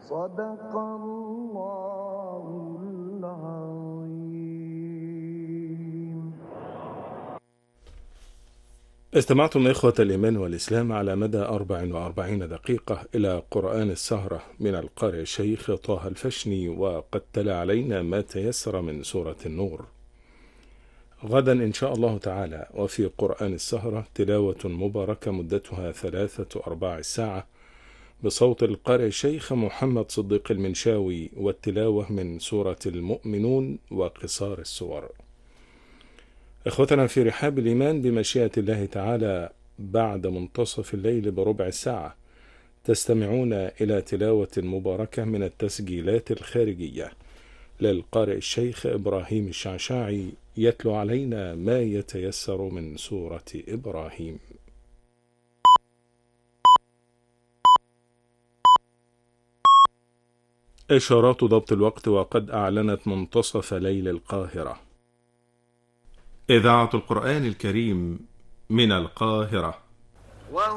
صدق الله العظيم. استمعتم إخوة الإيمان والإسلام على مدى 44 دقيقة إلى قرآن السهرة من القارئ الشيخ طه الفشني، وقد تلا علينا ما تيسر من سورة النور. غدا إن شاء الله تعالى وفي قرآن السهرة تلاوة مباركة مدتها 3/4 ساعة بصوت القارئ الشيخ محمد صديق المنشاوي، والتلاوة من سورة المؤمنون وقصار السور. إخوتنا في رحاب الإيمان، بمشيئة الله تعالى بعد منتصف الليل بربع ساعة تستمعون إلى تلاوة مباركة من التسجيلات الخارجية للقارئ الشيخ إبراهيم الشعشاعي، يتلو علينا ما يتيسر من سورة إبراهيم. إشارات ضبط الوقت، وقد أعلنت منتصف ليل القاهرة. إذاعة القرآن الكريم من القاهرة.